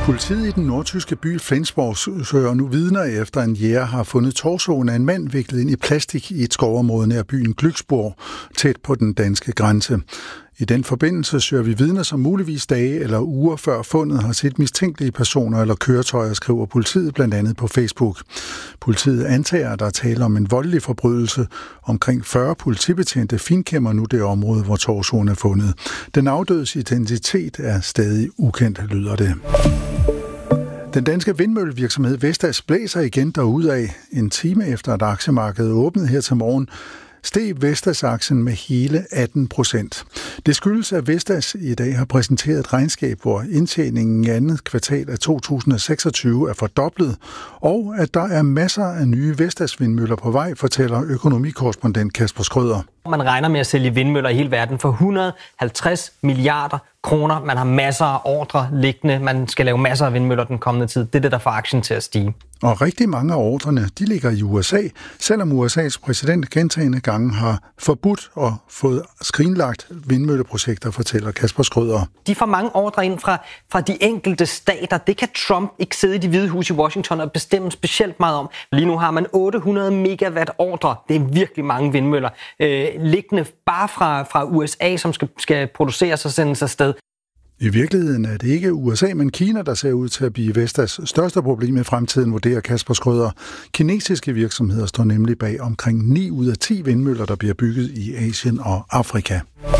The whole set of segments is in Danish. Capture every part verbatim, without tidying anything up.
Politiet i den nordtyske by Flensborg søger nu vidner efter en jæger har fundet torsoen af en mand viklet ind i plastik i et skovområde nær byen Glücksborg, tæt på den danske grænse. I den forbindelse søger vi vidner, som muligvis dage eller uger før fundet har set mistænkelige personer eller køretøjer, skriver politiet blandt andet på Facebook. Politiet antager, at der er tale om en voldelig forbrydelse. Omkring fyrre politibetjente finkæmmer nu det område, hvor torsoen er fundet. Den afdødes identitet er stadig ukendt, lyder det. Den danske vindmøllevirksomhed Vestas blæser igen derudad. En time efter, at aktiemarkedet åbnede her til morgen, steg Vestas-aktien med hele atten procent. Det skyldes, at Vestas i dag har præsenteret et regnskab, hvor indtjeningen i andet kvartal af to tusind og seksogtyve er fordoblet, og at der er masser af nye Vestas-vindmøller på vej, fortæller økonomikorrespondent Kasper Skrøder. Man regner med at sælge vindmøller i hele verden for et hundrede og halvtreds milliarder kroner. Man har masser af ordre liggende. Man skal lave masser af vindmøller den kommende tid. Det er det, der får aktien til at stige. Og rigtig mange af ordrene, de ligger i U S A, selvom U S A's præsident gentagne gange har forbudt og fået skrinlagt vindmølleprojekter, fortæller Kasper Skrøder. De får mange ordre ind fra, fra de enkelte stater. Det kan Trump ikke sidde i Det Hvide Hus i Washington og bestemme specielt meget om. Lige nu har man otte hundrede megawatt ordre. Det er virkelig mange vindmøller. Øh, liggende bare fra, fra U S A, som skal, skal produceres og sendes afsted. I virkeligheden er det ikke U S A, men Kina, der ser ud til at blive Vestas største problem i fremtiden, vurderer Kasper Skrøder. Kinesiske virksomheder står nemlig bag omkring ni ud af ti vindmøller, der bliver bygget i Asien og Afrika.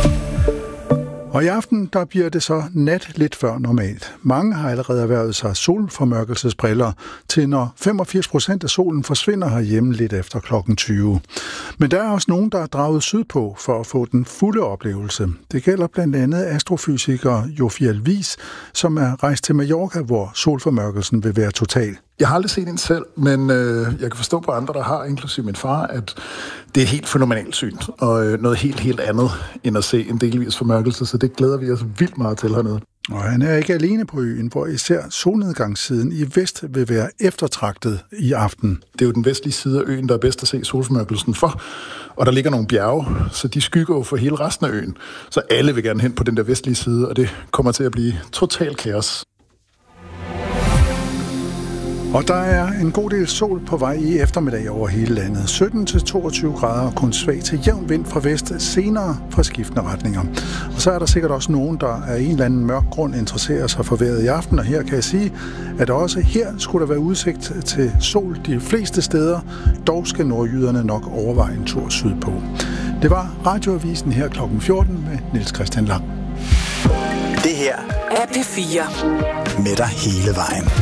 Og i aften, der bliver det så nat lidt før normalt. Mange har allerede erhvervet sig solformørkelsesbriller, til når femogfirs procent af solen forsvinder herhjemme lidt efter klokken tyve. Men der er også nogen, der er draget sydpå for at få den fulde oplevelse. Det gælder blandt andet astrofysiker Jofiel Wies, som er rejst til Mallorca, hvor solformørkelsen vil være total. Jeg har aldrig set en selv, men øh, jeg kan forstå på andre, der har, inklusive min far, at det er et helt fænomenalt syn, og øh, noget helt, helt andet end at se en delvis formørkelse, så det glæder vi os vildt meget til hernede. Og han er ikke alene på øen, hvor især solnedgangssiden i vest vil være eftertragtet i aften. Det er jo den vestlige side af øen, der er bedst at se solformørkelsen for, og der ligger nogle bjerge, så de skygger jo for hele resten af øen. Så alle vil gerne hen på den der vestlige side, og det kommer til at blive total kaos. Og der er en god del sol på vej i eftermiddag over hele landet. sytten til toogtyve grader og kun svag til jævn vind fra vest, senere fra skiftende retninger. Og så er der sikkert også nogen, der af en eller anden mørk grund interesserer sig for vejret i aften. Og her kan jeg sige, at også her skulle der være udsigt til sol de fleste steder. Dog skal nordjyderne nok overveje en tur sydpå. Det var Radioavisen her klokken fjorten med Niels Christian Lang. Det her er P fire. Med dig hele vejen.